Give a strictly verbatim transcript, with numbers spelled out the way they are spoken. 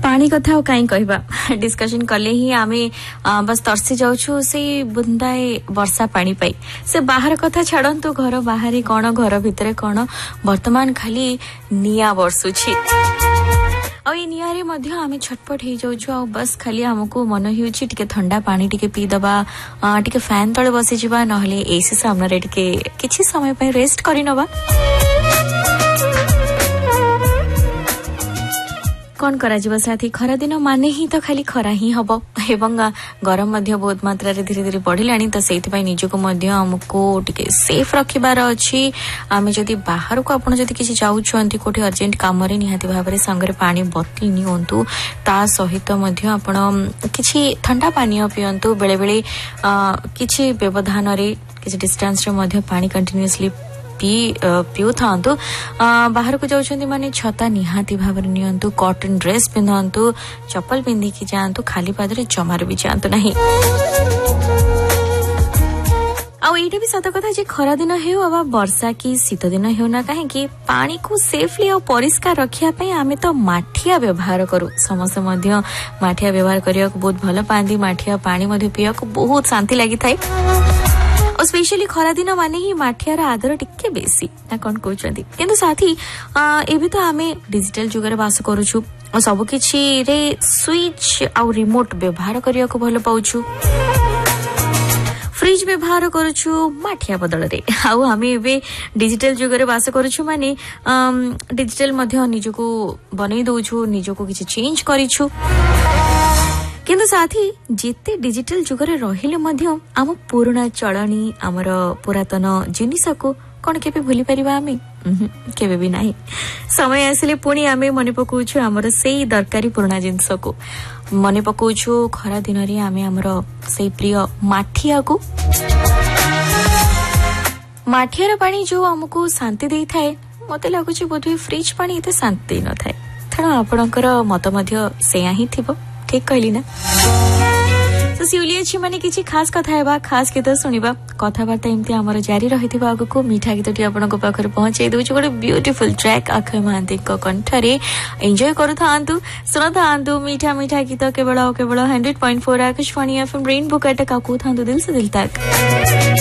पानी कथा कहीं कहबा डिस्कशन कले ही आमे बस तरसी जाऊछु से बुंदाए वर्षा पानी पाई से बाहर कथा छाड़ंतु घर बाहर कौन घर भितर कौन वर्तमान खाली निया बरसुछि आ ये नियारे मध्य आमे छटपट हो जाऊछु आ बस खाली हमको मन हिउछि टिके ठंडा पानी टिके पी दबा टिके फैन तळे बसी जिबा नहले एसी सामने रे टिके किछि समय पे रेस्ट करि नबा कौन करा जीवा साथी खरा दिन माने ही तो खाली खरा ही हबो एवं गरम मध्य बहुत मात्रा रे धीरे धीरे बढ़िलानी तो सेति पई निजको मध्य हमको टिके सेफ रखिबार अछि आमे जदी बाहर को आपण जदी किछि जाउ छंती कोठी अर्जेंट काम रे निहाती भाबरे संगरे पानी बोतल नि होंतु ता सहित मध्य आपण किछि ठंडा पानी पियंतु बेले बेले किछि व्यवधान रे किछि डिस्टेंस रे मध्य पानी कंटीन्यूअसली पी पिउ थांतु बाहर को जाउछंती माने छता निहाती भाबरे नियंतु कॉटन ड्रेस पिंधंतु चप्पल पिंधी की जांतु खाली पादरे जमार भी जांतु नहीं आ एटा भी सत कथा जे खरा दिन हेउ अबा वर्षा की शीत दिन हेउ ना काहे कि पानी को सेफली और परिष्कार रखिया पई आमे तो माठिया व्यवहार करू समस्त मध्य माठिया व्यवहार करिया को बहुत भलो पांदी माठिया पानी मध्य पिया को बहुत शांति लागि थाई और स्पेशली खरा दिन माने ही माठियार आदर टिके बेसी ना कोन कहउचंती किंतु साथी एबे तो आमे डिजिटल जुगरे वास करूछु और सब किछि रे स्विच और रिमोट व्यवहार करिया को भलो पाउछु फ्रिज व्यवहार करूछु माठिया बदल रे आउ हमें एबे डिजिटल जुगरे वास करूछु माने डिजिटल मध्य निजको बनै दोछु निजको किछि चेंज करिछु किंतु साथी जिते डिजिटल जुगरे रहिले मध्य आम पुराना चलनी आमर पुरातन जिनिस को कौन केबे भूली परिबा आमे केबे भी नहीं समय आसिले पुणी आमे मने पकोछु आमर सेई दरकारी पुराना जिनिस को मने पकोछु खरा दिन रे आमे आमर सेई प्रिय माठिया को माठियार पानी जो हमको शांति देई थाए मते लागुछि बोधे फ्रिज पानी एते शांति न थाए थणा आपणकर मत मध्य सेया ही थिबो ठीक कहली ना तो सिउली अछि माने किछि खास कथा हेबा खास के तो सुनिबा कथाबार्ता एमती हमर जारी रहिथिबा आगु को मीठा गीतटी आपनको पाखरे पहुंचाई दोछु गोटे ब्यूटीफुल ट्रैक अक्षय महांती को कंठरे एंजॉय करूथांतु सुनथांतु मीठा मीठा गीत केवल केवल hundred point four Akashvani FM rainbow कटका को थांतु दिल से दिल तक।